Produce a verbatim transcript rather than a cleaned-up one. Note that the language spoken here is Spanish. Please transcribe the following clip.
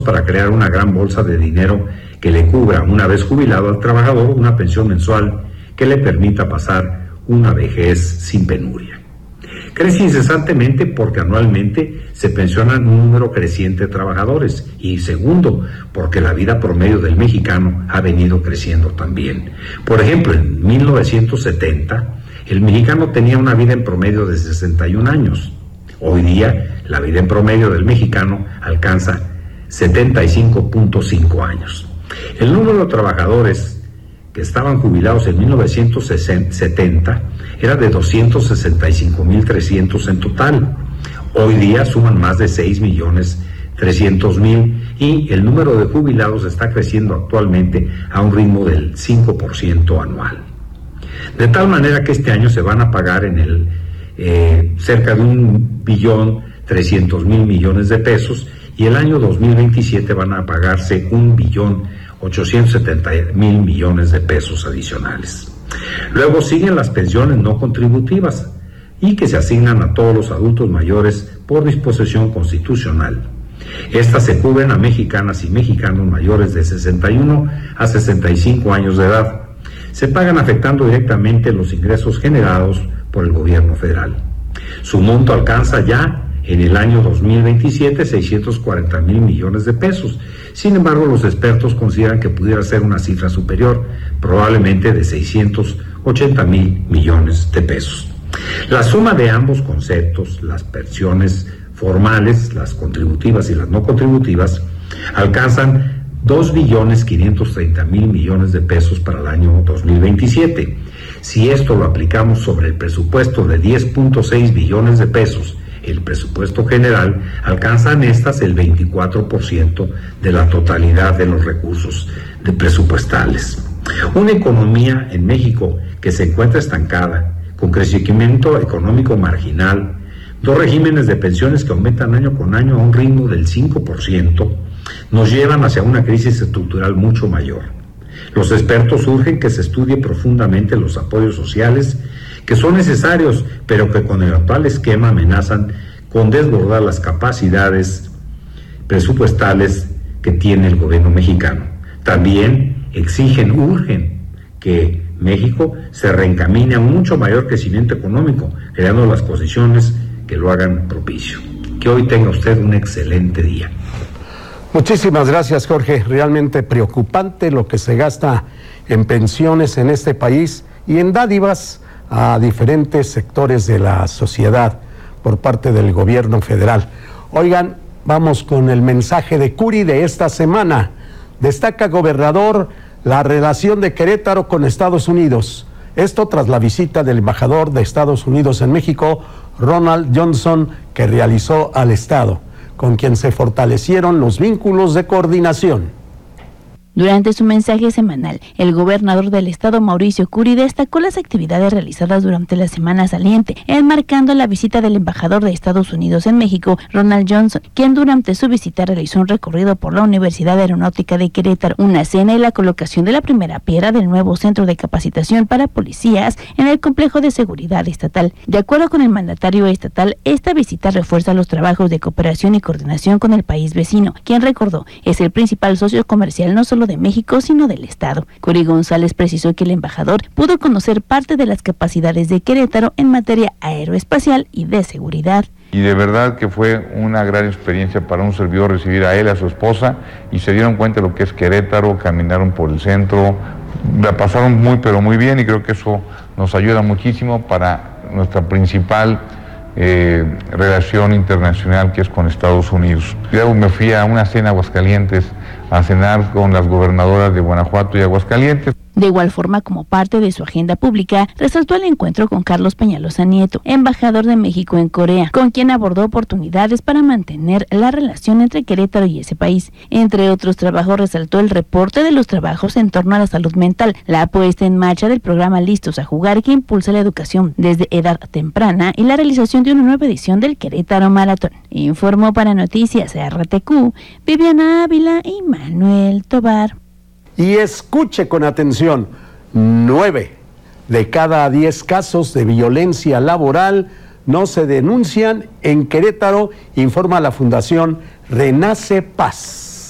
para crear una gran bolsa de dinero que le cubra, una vez jubilado al trabajador, una pensión mensual que le permita pasar una vejez sin penuria. Crece incesantemente porque anualmente se pensionan un número creciente de trabajadores, y segundo, porque la vida promedio del mexicano ha venido creciendo también. Por ejemplo, en mil novecientos setenta, el mexicano tenía una vida en promedio de sesenta y un años. Hoy día, la vida en promedio del mexicano alcanza setenta y cinco punto cinco años. El número de trabajadores que estaban jubilados en mil novecientos setenta era de doscientos sesenta y cinco mil trescientos en total. Hoy día suman más de seis millones trescientos mil y el número de jubilados está creciendo actualmente a un ritmo del cinco por ciento anual. De tal manera que este año se van a pagar en el eh, cerca de un billón trescientos mil millones de pesos, y el año dos mil veintisiete van a pagarse un billón ochocientos setenta mil millones de pesos adicionales. Luego siguen las pensiones no contributivas y que se asignan a todos los adultos mayores por disposición constitucional. Estas se cubren a mexicanas y mexicanos mayores de sesenta y uno a sesenta y cinco años de edad. Se pagan afectando directamente los ingresos generados por el gobierno federal. Su monto alcanza ya en el año dos mil veintisiete seiscientos cuarenta mil millones de pesos. Sin embargo, los expertos consideran que pudiera ser una cifra superior, probablemente de seiscientos ochenta mil millones de pesos. La suma de ambos conceptos, las pensiones formales, las contributivas y las no contributivas, alcanzan dos billones quinientos treinta mil millones de pesos para el año dos mil veintisiete. Si esto lo aplicamos sobre el presupuesto de diez punto seis billones de pesos, el presupuesto general, alcanzan estas el veinticuatro por ciento de la totalidad de los recursos de presupuestales. Una economía en México que se encuentra estancada, con crecimiento económico marginal, dos regímenes de pensiones que aumentan año con año a un ritmo del cinco por ciento, nos llevan hacia una crisis estructural mucho mayor. Los expertos urgen que se estudie profundamente los apoyos sociales que son necesarios, pero que con el actual esquema amenazan con desbordar las capacidades presupuestales que tiene el gobierno mexicano. También exigen, urgen, que México se reencamine a un mucho mayor crecimiento económico, creando las condiciones que lo hagan propicio. Que hoy tenga usted un excelente día. Muchísimas gracias, Jorge. Realmente preocupante lo que se gasta en pensiones en este país y en dádivas a diferentes sectores de la sociedad por parte del gobierno federal. Oigan, vamos con el mensaje de Curi de esta semana. Destaca gobernador la relación de Querétaro con Estados Unidos. Esto tras la visita del embajador de Estados Unidos en México, Ronald Johnson, que realizó al estado, con quien se fortalecieron los vínculos de coordinación. Durante su mensaje semanal, el gobernador del estado, Mauricio Curi, destacó las actividades realizadas durante la semana saliente, enmarcando la visita del embajador de Estados Unidos en México, Ronald Johnson, quien durante su visita realizó un recorrido por la Universidad Aeronáutica de Querétaro, una cena y la colocación de la primera piedra del nuevo centro de capacitación para policías en el complejo de seguridad estatal. De acuerdo con el mandatario estatal, esta visita refuerza los trabajos de cooperación y coordinación con el país vecino, quien recordó es el principal socio comercial no solo de México, sino del estado. Curi González precisó que el embajador pudo conocer parte de las capacidades de Querétaro en materia aeroespacial y de seguridad. Y de verdad que fue una gran experiencia para un servidor recibir a él, a su esposa, y se dieron cuenta de lo que es Querétaro, caminaron por el centro, la pasaron muy pero muy bien, y creo que eso nos ayuda muchísimo para nuestra principal eh, relación internacional, que es con Estados Unidos. Luego me fui a una cena a Aguascalientes a cenar con las gobernadoras de Guanajuato y Aguascalientes. De igual forma, como parte de su agenda pública, resaltó el encuentro con Carlos Peñalosa Nieto, embajador de México en Corea, con quien abordó oportunidades para mantener la relación entre Querétaro y ese país. Entre otros trabajos, resaltó el reporte de los trabajos en torno a la salud mental, la puesta en marcha del programa Listos a Jugar, que impulsa la educación desde edad temprana, y la realización de una nueva edición del Querétaro Maratón. Informó para Noticias R T Q, Viviana Ávila y Manuel Tobar. Y escuche con atención, nueve de cada diez casos de violencia laboral no se denuncian en Querétaro, informa la Fundación Renace Paz.